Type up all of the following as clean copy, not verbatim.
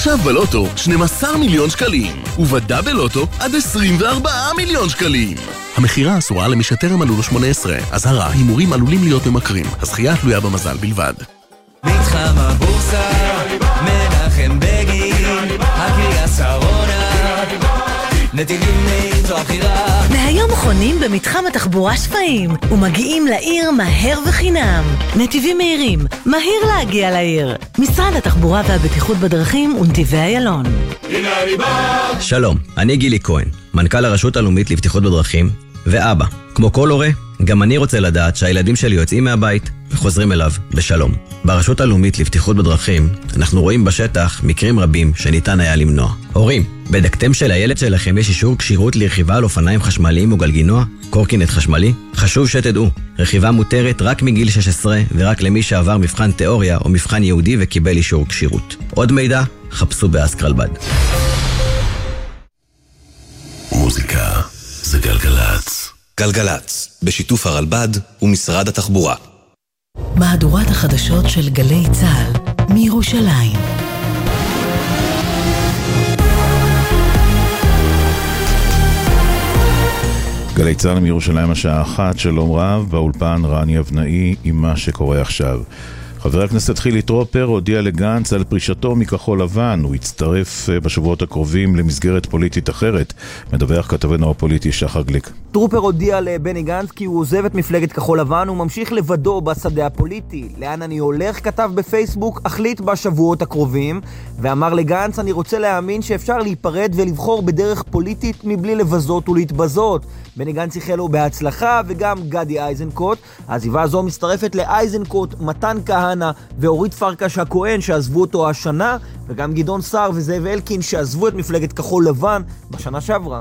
עכשיו בלוטו 12 מיליון שקלים, ובדאבל לוטו עד 24 מיליון שקלים. המחירה אסורה למי שטרם מלאו לו 18. אזהרה, הימורים עלולים להיות ממכרים. הזכייה תלויה במזל בלבד. מתחם הבורסה, מנחם בגין, הקריה שרונה, נתיבים זו הבחירה. מהיום חונים במתחם התחבורה שפיים ומגיעים לעיר מהר וחינם. נתיבים מהירים, מהיר להגיע לעיר. משרד התחבורה והבטיחות בדרכים ונתיבי איילון. שלום, אני גילי כהן, מנכ"ל הרשות הלאומית לבטיחות בדרכים ואבא. כמו כל הורה, גם אני רוצה לדעת שהילדים שלי יוצאים מהבית וחוזרים אליו בשלום. ברשות הלאומית לבטיחות בדרכים אנחנו רואים בשטח מקרים רבים שניתן היה למנוע. הורים, בדקתם שלילד שלכם יש אישור כשירות לרכיבה על אופניים חשמליים או גלגינוע, קורקינט חשמלי? חשוב שתדעו, רכיבה מותרת רק מגיל 16 ורק למי שעבר מבחן תיאוריה או מבחן יהודי וקיבל אישור כשירות. עוד מידע, חפשו באסקרלבד. מוזיקה זה גלגלץ. גלגלץ, בשיתוף הרלב"ד ומשרד התחבורה. מהדורת החדשות של גלי צה"ל מירושלים. גלי צה"ל מירושלים השעה 1, שלום רב, באולפן רני אבנאי עם מה שקורה עכשיו. חבר הכנסת חילי טרופר הודיע לגנץ על פרישתו מכחול לבן. הוא יצטרף בשבועות הקרובים למסגרת פוליטית אחרת. מדווח כתבנו הפוליטי שחר גליק. טרופר הודיע לבני גנץ כי הוא עוזב את מפלגת כחול לבן וממשיך לבדו בשדה הפוליטי. לאן אני הולך? כתב בפייסבוק, החליט בשבועות הקרובים, ואמר לגנץ, אני רוצה להאמין שאפשר להיפרד ולבחור בדרך פוליטית מבלי לבזות ולהתבזות. בני גנץ יחל לו בהצלחה, וגם גדי איזנקוט. העזיבה הזו מצטרפת לאיזנקוט, מתן כהנא ואורית פרקש הכהן שעזבו אותו השנה, וגם גדעון סער וזאב אלקין שעזבו את מפלגת כחול לבן בשנה שעברה.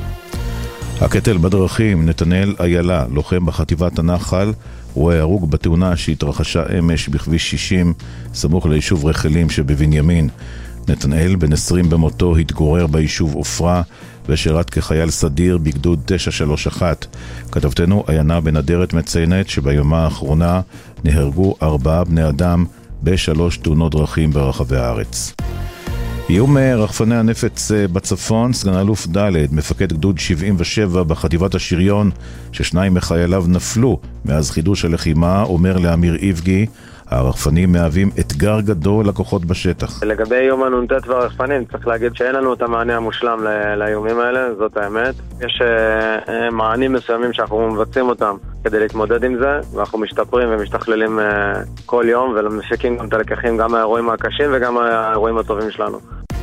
הקטל בדרכים, נתנאל איילה, לוחם בחטיבת הנחל, הוא ההרוג בתאונה שהתרחשה אמש בכביש 60, סמוך ליישוב רחלים שבבנימין. נתנאל, בן 20 במותו, התגורר ביישוב אופרה ושירת כחייל סדיר בגדוד 931. כתבתנו עיינה בן אדרת מציינת שביומה האחרונה נהרגו 4 בני אדם ב3 תאונות דרכים ברחבי הארץ. איום רחפני הנפץ בצפון, סגן אלוף ד' מפקד גדוד 77 בחטיבת השריון, ששניים מחייליו נפלו מאז חידוש הלחימה, אומר לאמיר איבגי, הרחפנים מהווים אתגר גדול לכוחות בשטח. לגבי איום הנ"ט והרחפנים, צריך להגיד שאין לנו את המענה המושלם לאיומים האלה, זאת האמת. יש מענים מסוימים שאנחנו מבצעים אותם כדי להתמודד עם זה, ואנחנו משתפרים ומשתכללים כל יום, ומפיקים גם את הלקחים גם מהאירועים הקשים וגם מהאירועים הטובים שלנו.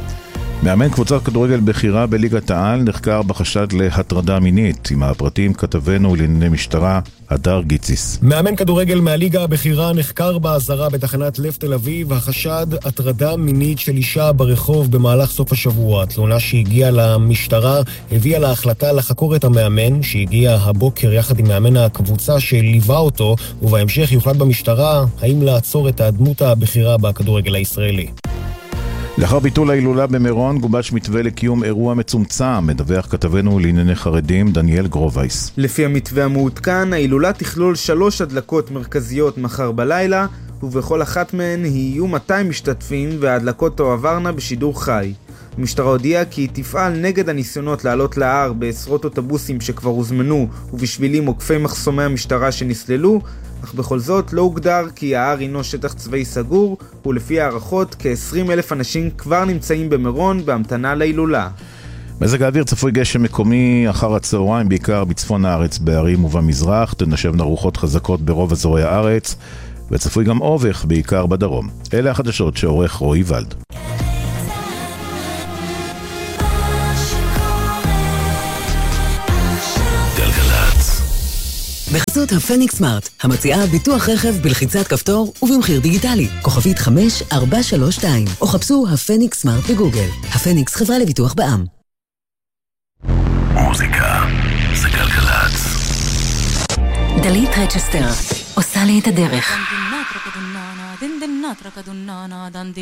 מאמן קבוצת כדורגל בחירה בליגת העל נחקר בחשד להטרדה מינית. עם הפרטים כתבנו לענייני משטרה הדר גיציס. מאמן כדורגל מהליגה הבחירה נחקר באזהרה בתחנת לב תל אביב, החשד הטרדה מינית של אישה ברחוב במהלך סוף השבוע. תלונה שהגיעה למשטרה הביאה להחלטה לחקור את המאמן, שהגיע הבוקר יחד עם מאמן הקבוצה שליווה אותו, ובהמשך יוחלט במשטרה האם לעצור את הדמות הבחירה בכדורגל הישראלי. לאחר ביטול ההילולה במירון גובש מתווה לקיום אירוע מצומצם, מדווח כתבנו לענייני חרדים דניאל גרובייס. לפי המתווה המעודכן, ההילולה תכלול 3 הדלקות מרכזיות מחר בלילה, ובכל אחת מהן יהיו 200 משתתפים וההדלקות תועברנה בשידור חי. המשטרה הודיעה כי היא תפעל נגד הניסיונות לעלות להר בעשרות אוטובוסים שכבר הוזמנו ובשבילים עוקפי מחסומי המשטרה שנסללו, אך בכל זאת לא הוגדר כי ההר הינו שטח צבאי סגור, ולפי הערכות כ-20,000 אנשים כבר נמצאים במירון בהמתנה להילולה. מזג האוויר צפוי גשם מקומי אחר הצהריים, בעיקר בצפון הארץ, בערים ובמזרח, תנשבנה רוחות חזקות ברוב אזורי הארץ, וצפוי גם אובך בעיקר בדרום. אלה החדשות שעורך רועי ולד. בחסות הפניקס סמארט, המציעה ביטוח רכב בלחיצת כפתור ובמחיר דיגיטלי. כוכבית 5432, או חפשו הפניקס סמארט בגוגל. הפניקס, חברה לביטוח בע"מ. מוזיקה זה גלגלץ. דלית רצ'סטר, עושה לי את הדרך.